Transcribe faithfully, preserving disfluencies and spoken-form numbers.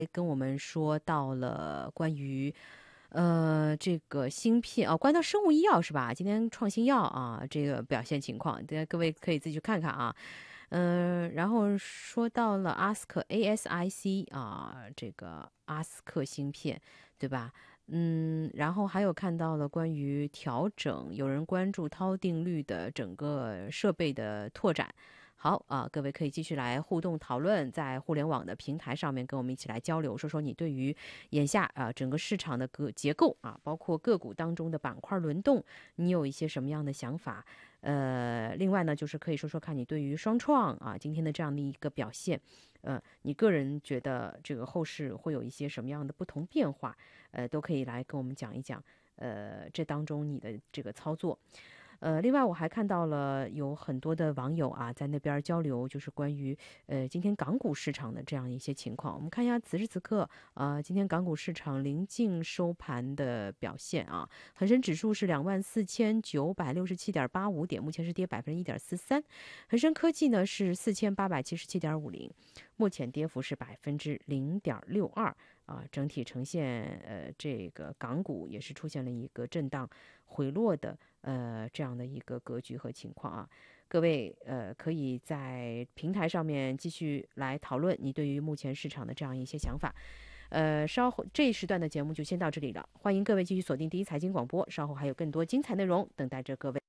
跟我们说到了关于呃这个芯片哦，关到生物医药是吧？今天创新药啊，这个表现情况，大家各位可以自己去看看啊。嗯、然后说到了阿斯克 A S I C 啊，这个阿斯克芯片，对吧？嗯，然后还有看到了关于调整，有人关注涛定律的整个设备的拓展。好啊，各位可以继续来互动讨论，在互联网的平台上面跟我们一起来交流，说说你对于眼下啊整个市场的个结构啊，包括个股当中的板块轮动，你有一些什么样的想法？呃，另外呢，就是可以说说看你对于双创啊今天的这样的一个表现，呃，你个人觉得这个后市会有一些什么样的不同变化？呃，都可以来跟我们讲一讲。呃，这当中你的这个操作。呃，另外我还看到了有很多的网友啊，在那边交流，就是关于呃今天港股市场的这样一些情况。我们看一下此时此刻，呃，今天港股市场临近收盘的表现啊，恒生指数是两万四千九百六十七点八五点，目前是跌百分之一点四三；恒生科技呢是四千八百七十七点五零，目前跌幅是百分之零点六二。啊，整体呈现呃，这个港股也是出现了一个震荡回落的呃这样的一个格局和情况啊。各位呃，可以在平台上面继续来讨论你对于目前市场的这样一些想法。呃，稍后这一时段的节目就先到这里了，欢迎各位继续锁定第一财经广播，稍后还有更多精彩内容等待着各位。